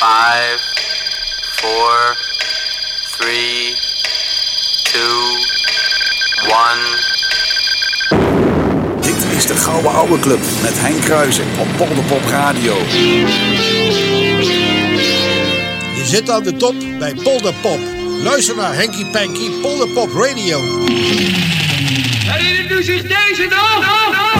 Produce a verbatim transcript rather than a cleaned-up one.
Five, four, three, two, one. Dit is de Gouden Ouwe Club met Henk Kruijsen op Polderpop Radio. Je zit aan de top bij Polderpop. Luister naar Henky Panky Polderpop Radio. Herinnert u zich deze nog?